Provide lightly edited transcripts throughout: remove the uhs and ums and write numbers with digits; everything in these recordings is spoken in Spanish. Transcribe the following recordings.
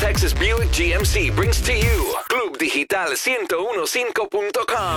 Texas Buick GMC brings to you Club Digital 1015.com.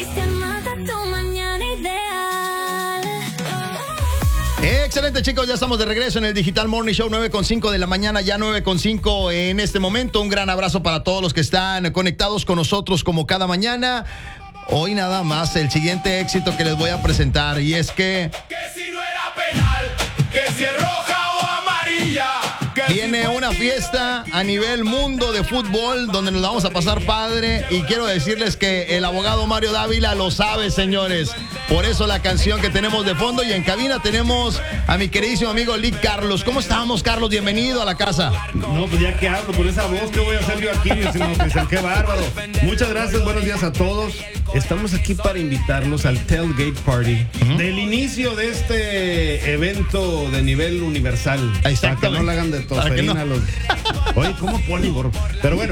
Excelente, chicos, ya estamos de regreso en el Digital Morning Show, 9:05 de la mañana, ya 9:05 en este momento. Un gran abrazo para todos los que están conectados con nosotros como cada mañana. Hoy nada más el siguiente éxito que les voy a presentar, y es que si no era penal, que si es roja o amarilla. viene una fiesta a nivel mundo de fútbol donde nos vamos a pasar padre, y quiero decirles que el abogado Mario Dávila lo sabe, señores. Por eso la canción que tenemos de fondo, y en cabina tenemos a mi queridísimo amigo Lee Carlos. ¿Cómo estamos, Carlos? Bienvenido a la casa. No, pues ya que hablo con esa voz, ¿qué voy a hacer yo aquí? Qué bárbaro. Muchas gracias, buenos días a todos. Estamos aquí para invitarlos al Tailgate Party del inicio de este evento de nivel universal. Exactamente. Para que no la hagan de tosferina los... Oye, ¿cómo pone, gorro? Pero bueno,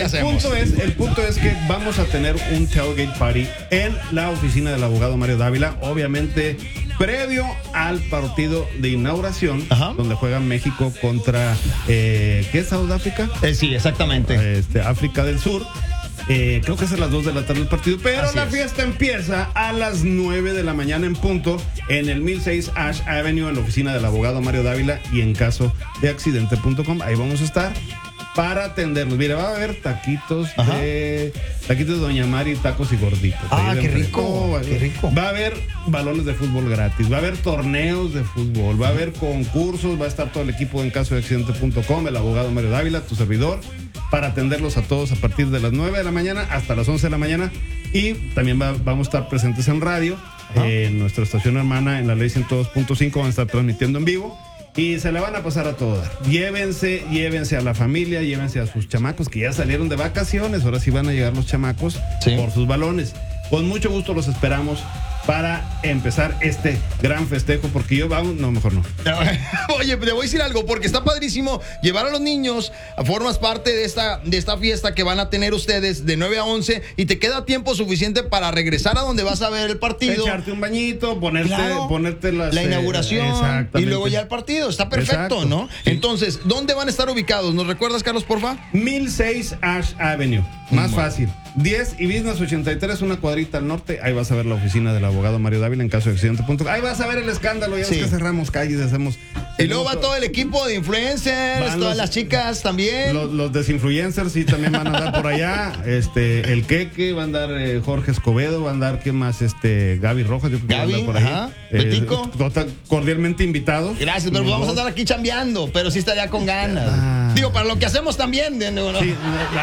el punto es que vamos a tener un Tailgate Party en la oficina del abogado Mario Dávila, obviamente previo al partido de inauguración, donde juega México contra ¿qué es Sudáfrica? Sí, exactamente. África del Sur. Creo que es a las 2 de la tarde el partido, pero Así la es. fiesta empieza a las 9 de la mañana en punto en el 1006 Ash Avenue, en la oficina del abogado Mario Dávila, y en caso de accidente.com. Ahí vamos a estar para atenderlos. Mira, va a haber taquitos de Doña Mari, tacos y gorditos. Qué rico, qué rico. Va a haber balones de fútbol gratis, va a haber torneos de fútbol, va a haber concursos, va a estar todo el equipo en caso de accidente.com, el abogado Mario Dávila, tu servidor, para atenderlos a todos a partir de las 9 de la mañana hasta las 11 de la mañana. Y también vamos a estar presentes en radio, en nuestra estación hermana, en la Ley 102.5, van a estar transmitiendo en vivo. Y se la van a pasar a todas. Llévense a la familia, llévense a sus chamacos que ya salieron de vacaciones. Ahora sí van a llegar los chamacos por sus balones. Con mucho gusto los esperamos para empezar este gran festejo, porque yo vamos, no, mejor no. Oye, te voy a decir algo, porque está padrísimo llevar a los niños, formas parte de esta fiesta que van a tener ustedes de 9 a 11, y te queda tiempo suficiente para regresar a donde vas a ver el partido. Echarte un bañito, ponerte la inauguración, y luego ya el partido. Está perfecto, ¿no? Sí. Entonces, ¿dónde van a estar ubicados? ¿Nos recuerdas, Carlos, porfa? 1006 Ash Avenue, más fácil. 10 y Business 83, una cuadrita al norte. Ahí vas a ver la oficina del abogado Mario Dávila en caso de accidente. Ahí vas a ver el escándalo. Ya ves que cerramos calles, hacemos. Y luego va todo el equipo de influencers, todas las chicas también. Los desinfluencers sí también van a andar por allá. El Queque, va a andar Jorge Escobedo, va a andar, ¿qué más? Gaby Rojas, yo creo que va a andar por ahí. Betico. Cordialmente invitados. Gracias, pero vamos a estar aquí chambeando, pero sí estaría con ganas. Digo, para lo que hacemos también, ¿no? Sí,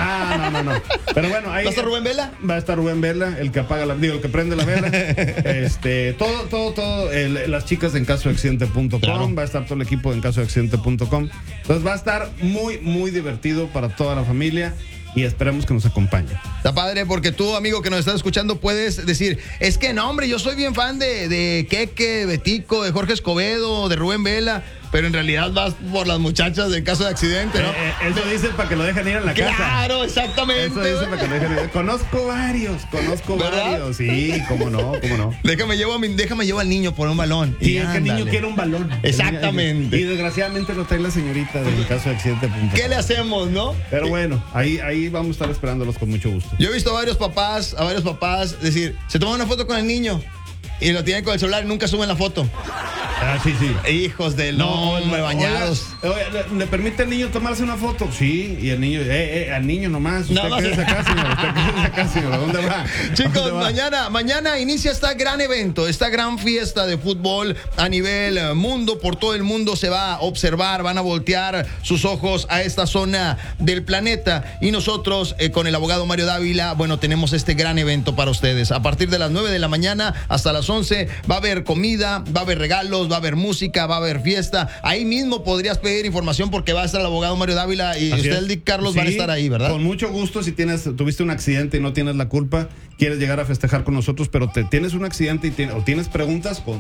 no. Pero bueno, ahí. ¿Va a estar Rubén Vela? Va a estar Rubén Vela, el que apaga el que prende la vela. Todo, las chicas en caso de accidente.com. Claro. Va a estar todo el equipo en caso de accidente.com. Entonces va a estar muy, muy divertido para toda la familia. Y esperamos que nos acompañe. Está padre, porque tú, amigo que nos estás escuchando, puedes decir, es que no, hombre, yo soy bien fan de Queque, de Betico, de Jorge Escobedo, de Rubén Vela, pero en realidad vas por las muchachas en caso de accidente, ¿no? Eso dice para que lo dejen ir a la casa. Claro, exactamente. Eso dice para que lo dejen ir. Conozco varios. Sí, cómo no. Déjame llevo al niño por un balón. Sí, es que el niño quiere un balón. Exactamente. Y desgraciadamente lo trae la señorita del caso de accidente. ¿Qué le hacemos, no? Pero bueno, ahí vamos a estar esperándolos con mucho gusto. Yo he visto a varios papás decir, se toman una foto con el niño y lo tienen con el celular y nunca suben la foto. Sí. Hijos del hombre, bañados. Oiga, ¿le permite al niño tomarse una foto? Sí, y el niño, al niño nomás. Usted quédese acá, señor. ¿Dónde va? Chicos, mañana inicia este gran evento, esta gran fiesta de fútbol a nivel mundo. Por todo el mundo se va a observar, van a voltear sus ojos a esta zona del planeta. Y nosotros, con el abogado Mario Dávila, bueno, tenemos este gran evento para ustedes. A partir de las 9 de la mañana hasta las 11 va a haber comida, va a haber regalos, va a haber música, va a haber fiesta. Ahí mismo podrías pedir información porque va a estar el abogado Mario Dávila y usted, el Dick Carlos, van a estar ahí, ¿verdad? Con mucho gusto. Si tuviste un accidente y no tienes la culpa, quieres llegar a festejar con nosotros, pero tienes un accidente o tienes preguntas, con